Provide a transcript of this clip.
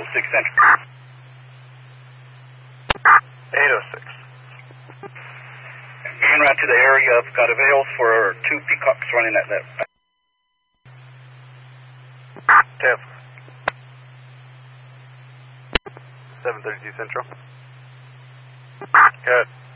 806 Central. 806. En route to the area, I've got avails for 2 Peacocks running at that. Test. 732 Central. Good.